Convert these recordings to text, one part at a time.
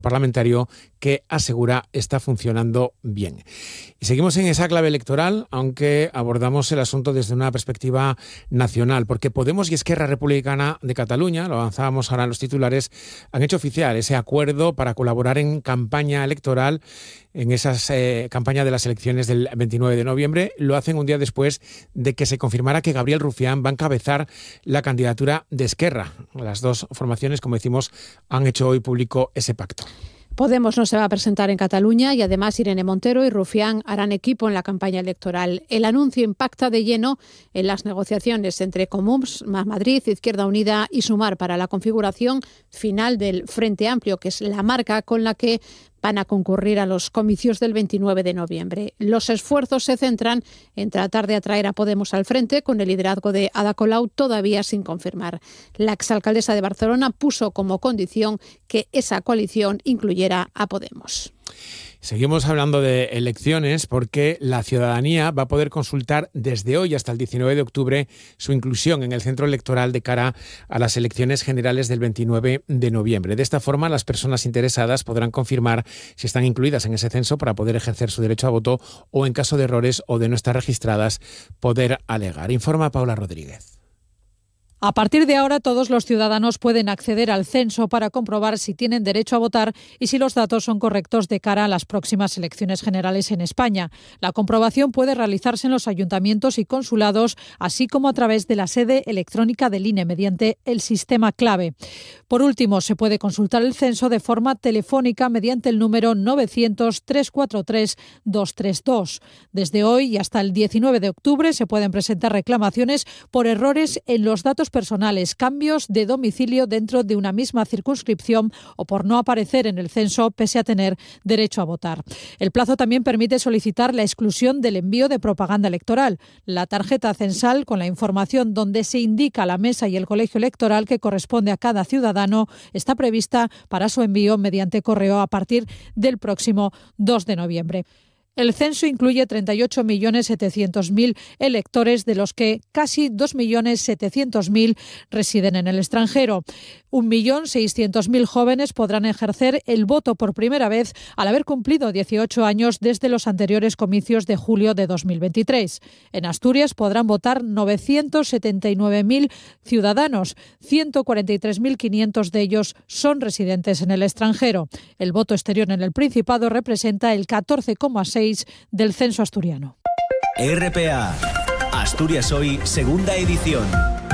parlamentario que asegura está funcionando bien. Y seguimos en esa clave electoral, aunque abordamos el asunto desde una perspectiva nacional, porque Podemos y Esquerra Republicana de Cataluña, lo avanzábamos ahora en los titulares, han hecho oficial ese acuerdo para colaborar en campaña electoral, en esas campañas de las elecciones del 29 de noviembre. Lo hacen un día después de que se confirmara que Gabriel Rufián va a encabezar la candidatura de Esquerra. Las dos formaciones, como decimos, han hecho hoy público ese pacto. Podemos no se va a presentar en Cataluña y además Irene Montero y Rufián harán equipo en la campaña electoral. El anuncio impacta de lleno en las negociaciones entre Comuns, Más Madrid, Izquierda Unida y Sumar para la configuración final del Frente Amplio, que es la marca con la que van a concurrir a los comicios del 29 de noviembre. Los esfuerzos se centran en tratar de atraer a Podemos al frente, con el liderazgo de Ada Colau todavía sin confirmar. La exalcaldesa de Barcelona puso como condición que esa coalición incluyera a Podemos. Seguimos hablando de elecciones porque la ciudadanía va a poder consultar desde hoy hasta el 19 de octubre su inclusión en el centro electoral de cara a las elecciones generales del 29 de noviembre. De esta forma, las personas interesadas podrán confirmar si están incluidas en ese censo para poder ejercer su derecho a voto o, en caso de errores o de no estar registradas, poder alegar. Informa Paula Rodríguez. A partir de ahora, todos los ciudadanos pueden acceder al censo para comprobar si tienen derecho a votar y si los datos son correctos de cara a las próximas elecciones generales en España. La comprobación puede realizarse en los ayuntamientos y consulados, así como a través de la sede electrónica del INE mediante el sistema clave. Por último, se puede consultar el censo de forma telefónica mediante el número 900-343-232. Desde hoy y hasta el 19 de octubre se pueden presentar reclamaciones por errores en los datos personales, cambios de domicilio dentro de una misma circunscripción o por no aparecer en el censo pese a tener derecho a votar. El plazo también permite solicitar la exclusión del envío de propaganda electoral. La tarjeta censal, con la información donde se indica la mesa y el colegio electoral que corresponde a cada ciudadano, está prevista para su envío mediante correo a partir del próximo 2 de noviembre. El censo incluye 38.700.000 electores, de los que casi 2.700.000 residen en el extranjero. 1.600.000 jóvenes podrán ejercer el voto por primera vez al haber cumplido 18 años desde los anteriores comicios de julio de 2023. En Asturias podrán votar 979.000 ciudadanos, 143.500 de ellos son residentes en el extranjero. El voto exterior en el Principado representa el 14,6% del censo asturiano. RPA, Asturias Hoy, segunda edición.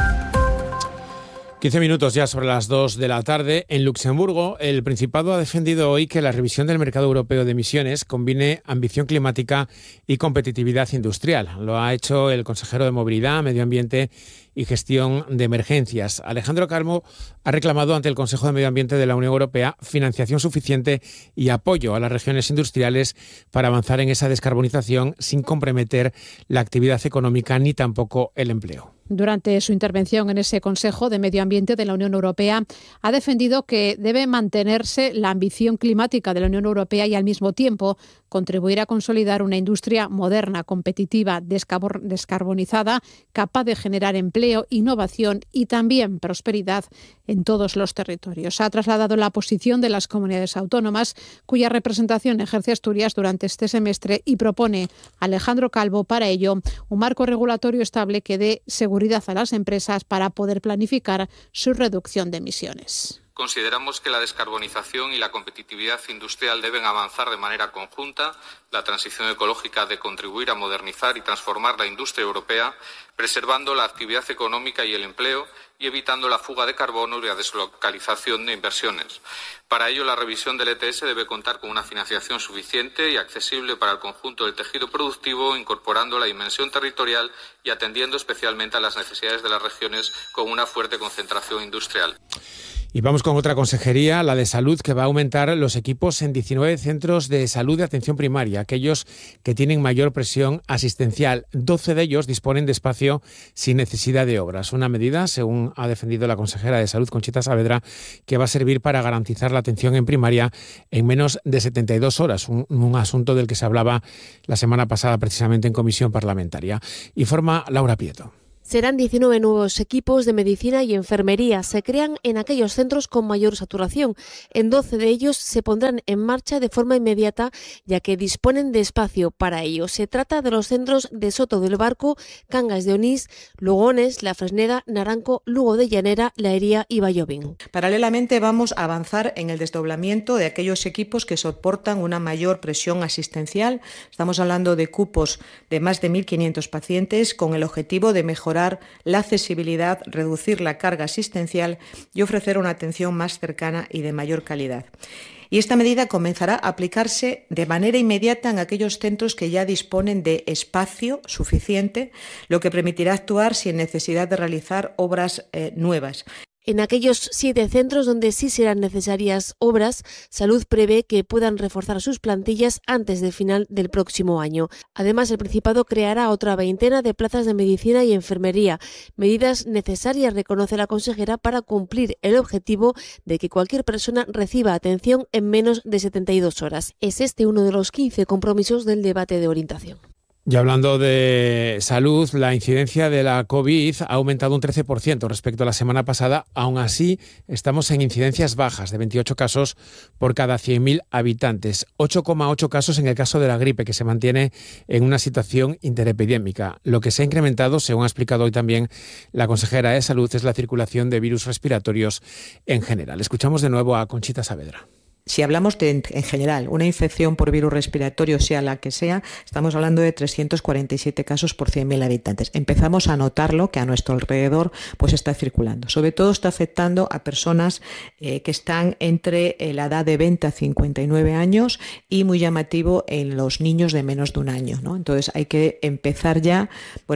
15 minutos ya sobre las 2 de la tarde. En Luxemburgo, el Principado ha defendido hoy que la revisión del mercado europeo de emisiones combine ambición climática y competitividad industrial. Lo ha hecho el consejero de Movilidad, Medio Ambiente y Gestión de Emergencias. Alejandro Calvo ha reclamado ante el Consejo de Medio Ambiente de la Unión Europea financiación suficiente y apoyo a las regiones industriales para avanzar en esa descarbonización sin comprometer la actividad económica ni tampoco el empleo. Durante su intervención en ese Consejo de Medio Ambiente de la Unión Europea, ha defendido que debe mantenerse la ambición climática de la Unión Europea y, al mismo tiempo, contribuir a consolidar una industria moderna, competitiva, descarbonizada, capaz de generar empleo, innovación y también prosperidad en todos los territorios. Ha trasladado la posición de las comunidades autónomas, cuya representación ejerce Asturias durante este semestre, y propone a Alejandro Calvo para ello un marco regulatorio estable que dé seguridad a las empresas para poder planificar su reducción de emisiones. Consideramos que la descarbonización y la competitividad industrial deben avanzar de manera conjunta. La transición ecológica ha de contribuir a modernizar y transformar la industria europea, preservando la actividad económica y el empleo y evitando la fuga de carbono y la deslocalización de inversiones. Para ello, la revisión del ETS debe contar con una financiación suficiente y accesible para el conjunto del tejido productivo, incorporando la dimensión territorial y atendiendo especialmente a las necesidades de las regiones con una fuerte concentración industrial. Y vamos con otra consejería, la de salud, que va a aumentar los equipos en 19 centros de salud de atención primaria, aquellos que tienen mayor presión asistencial. 12 de ellos disponen de espacio sin necesidad de obras. Una medida, según ha defendido la consejera de Salud, Conchita Saavedra, que va a servir para garantizar la atención en primaria en menos de 72 horas, un asunto del que se hablaba la semana pasada precisamente en comisión parlamentaria. Informa Laura Prieto. Serán 19 nuevos equipos de medicina y enfermería. Se crean en aquellos centros con mayor saturación. En 12 de ellos se pondrán en marcha de forma inmediata, ya que disponen de espacio para ello. Se trata de los centros de Soto del Barco, Cangas de Onís, Lugones, La Fresneda, Naranco, Lugo de Llanera, La Hería y Vallovín. Paralelamente vamos a avanzar en el desdoblamiento de aquellos equipos que soportan una mayor presión asistencial. Estamos hablando de cupos de más de 1.500 pacientes con el objetivo de mejorar la accesibilidad, reducir la carga asistencial y ofrecer una atención más cercana y de mayor calidad. Y esta medida comenzará a aplicarse de manera inmediata en aquellos centros que ya disponen de espacio suficiente, lo que permitirá actuar sin necesidad de realizar obras nuevas. En aquellos 7 centros donde sí serán necesarias obras, Salud prevé que puedan reforzar sus plantillas antes del final del próximo año. Además, el Principado creará otra veintena de plazas de medicina y enfermería, medidas necesarias, reconoce la consejera, para cumplir el objetivo de que cualquier persona reciba atención en menos de 72 horas. Es este uno de los 15 compromisos del debate de orientación. Y hablando de salud, la incidencia de la COVID ha aumentado un 13% respecto a la semana pasada. Aún así, estamos en incidencias bajas de 28 casos por cada 100.000 habitantes. 8,8 casos en el caso de la gripe, que se mantiene en una situación interepidémica. Lo que se ha incrementado, según ha explicado hoy también la consejera de Salud, es la circulación de virus respiratorios en general. Escuchamos de nuevo a Conchita Saavedra. Si hablamos de, en general, una infección por virus respiratorio, sea la que sea, estamos hablando de 347 casos por 100.000 habitantes. Empezamos a notarlo, que a nuestro alrededor pues está circulando. Sobre todo está afectando a personas que están entre la edad de 20 a 59 años y muy llamativo en los niños de menos de un año, ¿no? Entonces hay que empezar ya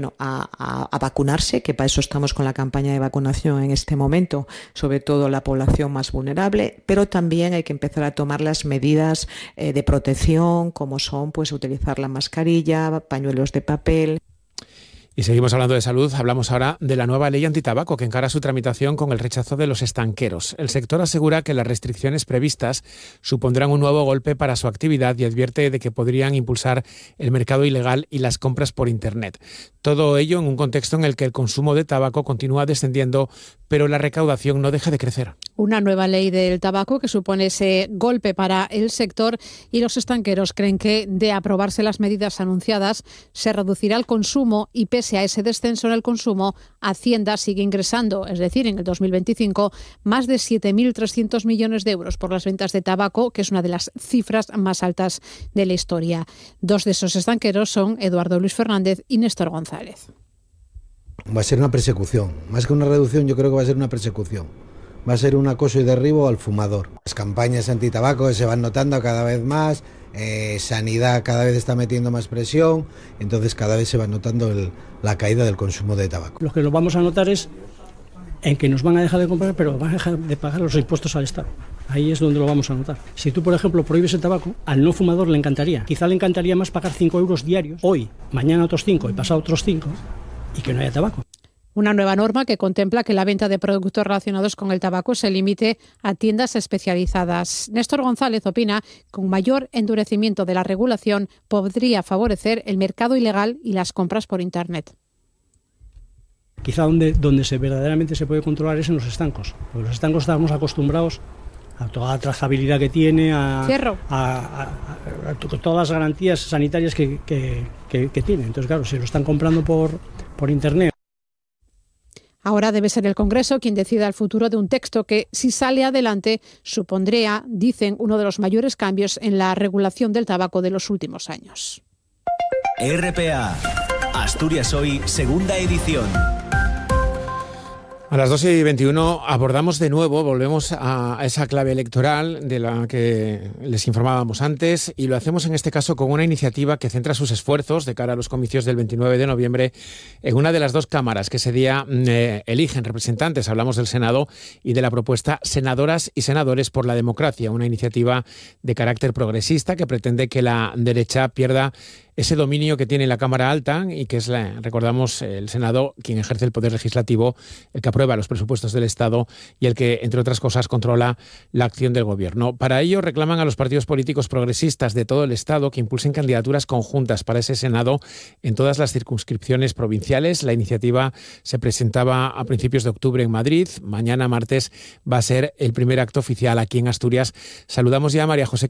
a vacunarse, que para eso estamos con la campaña de vacunación en este momento, sobre todo la población más vulnerable, pero también hay que empezar a tomar las medidas de protección, como son pues utilizar la mascarilla, pañuelos de papel. Y seguimos hablando de salud. Hablamos ahora de la nueva ley antitabaco que encara su tramitación con el rechazo de los estanqueros. El sector asegura que las restricciones previstas supondrán un nuevo golpe para su actividad y advierte de que podrían impulsar el mercado ilegal y las compras por Internet. Todo ello en un contexto en el que el consumo de tabaco continúa descendiendo, pero la recaudación no deja de crecer. Una nueva ley del tabaco que supone ese golpe para el sector, y los estanqueros creen que, de aprobarse las medidas anunciadas, se reducirá el consumo y, pese a ese descenso en el consumo, Hacienda sigue ingresando, es decir, en el 2025, más de 7.300 millones de euros por las ventas de tabaco, que es una de las cifras más altas de la historia. Dos de esos estanqueros son Eduardo Luis Fernández y Néstor González. Va a ser una persecución. Más que una reducción, yo creo que va a ser una persecución. Va a ser un acoso y derribo al fumador. Las campañas antitabaco se van notando cada vez más, Sanidad cada vez está metiendo más presión, entonces cada vez se va notando la caída del consumo de tabaco. Lo que lo vamos a notar es en que nos van a dejar de comprar, pero van a dejar de pagar los impuestos al Estado. Ahí es donde lo vamos a notar. Si tú, por ejemplo, prohíbes el tabaco, al no fumador le encantaría. Quizá le encantaría más pagar 5 euros diarios, hoy, mañana otros 5 y pasado otros 5, y que no haya tabaco. Una nueva norma que contempla que la venta de productos relacionados con el tabaco se limite a tiendas especializadas. Néstor González opina que un mayor endurecimiento de la regulación podría favorecer el mercado ilegal y las compras por Internet. Quizá donde verdaderamente se puede controlar es en los estancos. Porque los estancos estamos acostumbrados a toda la trazabilidad que tiene, a todas las garantías sanitarias que tiene. Entonces, claro, si lo están comprando por Internet. Ahora debe ser el Congreso quien decida el futuro de un texto que, si sale adelante, supondría, dicen, uno de los mayores cambios en la regulación del tabaco de los últimos años. RPA, Asturias Hoy, segunda edición. A las 2:21 abordamos de nuevo, volvemos a esa clave electoral de la que les informábamos antes, y lo hacemos en este caso con una iniciativa que centra sus esfuerzos de cara a los comicios del 29 de noviembre en una de las dos cámaras que ese día eligen representantes. Hablamos del Senado y de la propuesta Senadoras y Senadores por la Democracia, una iniciativa de carácter progresista que pretende que la derecha pierda ese dominio que tiene la Cámara Alta y que es, recordamos, el Senado quien ejerce el poder legislativo, el que aprueba los presupuestos del Estado y el que, entre otras cosas, controla la acción del Gobierno. Para ello reclaman a los partidos políticos progresistas de todo el Estado que impulsen candidaturas conjuntas para ese Senado en todas las circunscripciones provinciales. La iniciativa se presentaba a principios de octubre en Madrid. Mañana, martes, va a ser el primer acto oficial aquí en Asturias. Saludamos ya a María José